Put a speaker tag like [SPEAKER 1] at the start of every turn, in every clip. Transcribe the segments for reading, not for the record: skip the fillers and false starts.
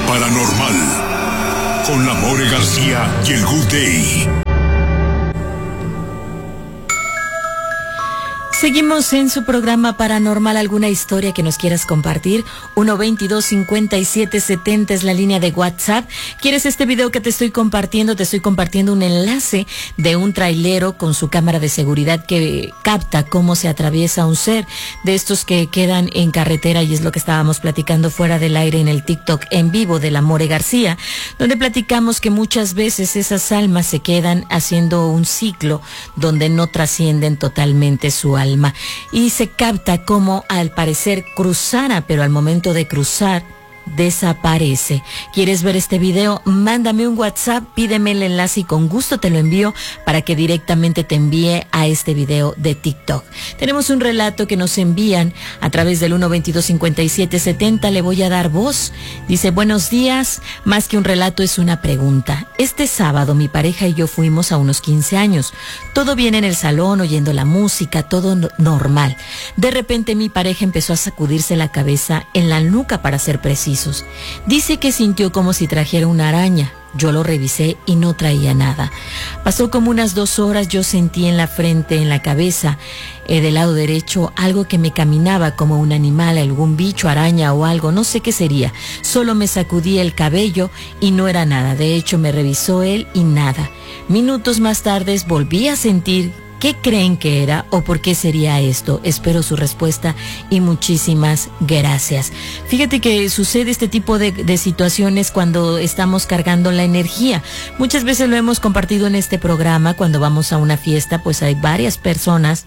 [SPEAKER 1] Paranormal, con la More García y el Good Day.
[SPEAKER 2] Seguimos en su programa Paranormal. ¿Alguna historia que nos quieras compartir? 122-5770 es la línea de WhatsApp. ¿Quieres este video que te estoy compartiendo? Te estoy compartiendo un enlace de un trailero con su cámara de seguridad que capta cómo se atraviesa un ser de estos que quedan en carretera, y es lo que estábamos platicando fuera del aire en el TikTok en vivo de la More García, donde platicamos que muchas veces esas almas se quedan haciendo un ciclo donde no trascienden totalmente su alma. Y se capta cómo al parecer cruzara, pero al momento de cruzar desaparece. ¿Quieres ver este video? Mándame un WhatsApp, pídeme el enlace y con gusto te lo envío para que directamente te envíe a este video de TikTok. Tenemos un relato que nos envían a través del 122-5770. Le voy a dar voz. Dice: buenos días, más que un relato es una pregunta. Este sábado mi pareja y yo fuimos a unos 15 años. Todo bien en el salón, oyendo la música, todo normal. De repente mi pareja empezó a sacudirse la cabeza, en la nuca para ser preciso. Dice que sintió como si trajera una araña. Yo lo revisé y no traía nada. Pasó como unas 2 horas. Yo sentí en la frente, en la cabeza, del lado derecho, algo que me caminaba como un animal, algún bicho, araña o algo, no sé qué sería. Solo me sacudí el cabello y no era nada. De hecho, me revisó él y nada. Minutos más tarde volví a sentir. ¿Qué creen que era o por qué sería esto? Espero su respuesta y muchísimas gracias. Fíjate que sucede este tipo de situaciones cuando estamos cargando la energía. Muchas veces lo hemos compartido en este programa. Cuando vamos a una fiesta, pues hay varias personas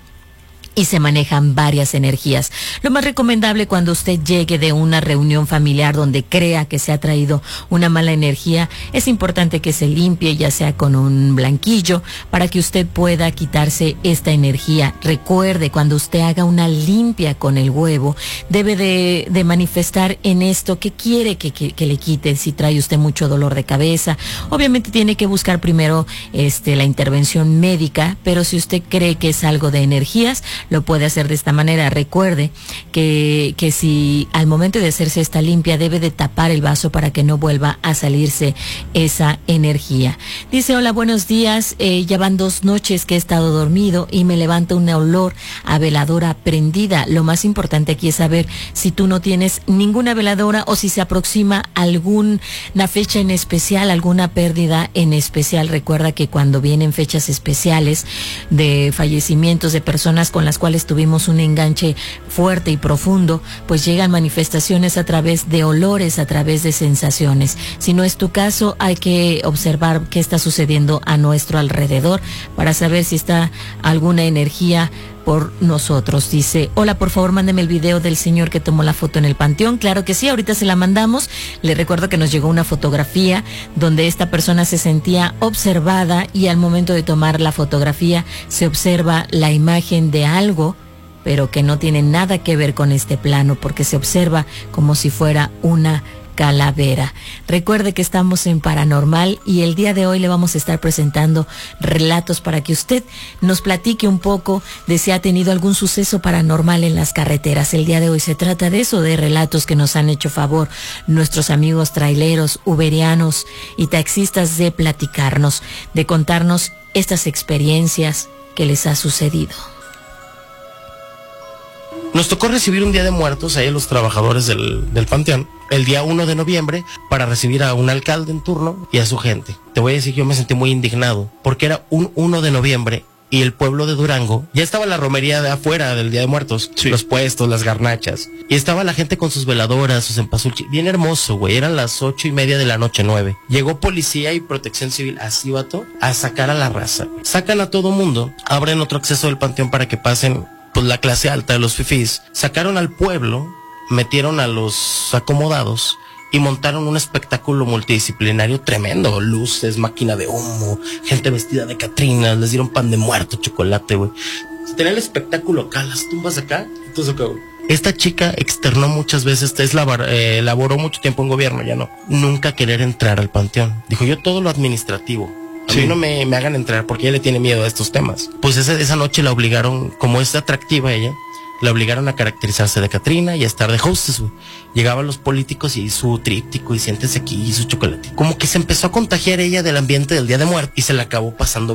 [SPEAKER 2] y se manejan varias energías. Lo más recomendable cuando usted llegue de una reunión familiar donde crea que se ha traído una mala energía, es importante que se limpie, ya sea con un blanquillo, para que usted pueda quitarse esta energía. Recuerde, cuando usted haga una limpia con el huevo, debe de manifestar en esto que quiere que le quiten. Si trae usted mucho dolor de cabeza, obviamente tiene que buscar primero la intervención médica, pero si usted cree que es algo de energías, lo puede hacer de esta manera. Recuerde que si al momento de hacerse esta limpia debe de tapar el vaso para que no vuelva a salirse esa energía. Dice: hola, buenos días, ya van 2 noches que he estado dormido y me levanta un olor a veladora prendida. Lo más importante aquí es saber si tú no tienes ninguna veladora o si se aproxima alguna fecha en especial, alguna pérdida en especial. Recuerda que cuando vienen fechas especiales de fallecimientos de personas con las cuales tuvimos un enganche fuerte y profundo, pues llegan manifestaciones a través de olores, a través de sensaciones. Si no es tu caso, hay que observar qué está sucediendo a nuestro alrededor para saber si está alguna energía por nosotros. Dice: hola, por favor mándeme el video del señor que tomó la foto en el panteón. Claro que sí, ahorita se la mandamos. Le recuerdo que nos llegó una fotografía donde esta persona se sentía observada y al momento de tomar la fotografía se observa la imagen de algo, pero que no tiene nada que ver con este plano, porque se observa como si fuera una calavera. Recuerde que estamos en Paranormal y el día de hoy le vamos a estar presentando relatos para que usted nos platique un poco de si ha tenido algún suceso paranormal en las carreteras. El día de hoy se trata de eso, de relatos que nos han hecho favor nuestros amigos traileros, uberianos y taxistas de platicarnos, de contarnos estas experiencias que les ha sucedido.
[SPEAKER 3] Nos tocó recibir un Día de Muertos ahí los trabajadores del panteón, el día 1 de noviembre, para recibir a un alcalde en turno y a su gente. Te voy a decir que yo me sentí muy indignado, porque era un 1 de noviembre y el pueblo de Durango, ya estaba la romería de afuera del Día de Muertos, sí, los puestos, las garnachas, y estaba la gente con sus veladoras, sus empazulchis, bien hermoso, güey. Eran las 8:30 de la noche, 9. Llegó policía y protección civil, así, vato, a sacar a la raza. Sacan a todo mundo, abren otro acceso del panteón para que pasen pues la clase alta de los fifís. Sacaron al pueblo, metieron a los acomodados y montaron un espectáculo multidisciplinario tremendo. Luces, máquina de humo, gente vestida de catrinas, les dieron pan de muerto, chocolate, güey. Tenía el espectáculo acá, las tumbas acá, entonces acá, güey. Esta chica externó muchas veces, laboró mucho tiempo en gobierno, ya no. Nunca querer entrar al panteón. Dijo: yo todo lo administrativo. A mí no me hagan entrar, porque ella le tiene miedo a estos temas. Pues esa noche la obligaron, como es atractiva ella, La obligaron a caracterizarse de Catrina y a estar de hostess, güey. Llegaban los políticos y su tríptico y siéntese aquí y su chocolate. Como que se empezó a contagiar ella del ambiente del Día de Muertos y se la acabó pasando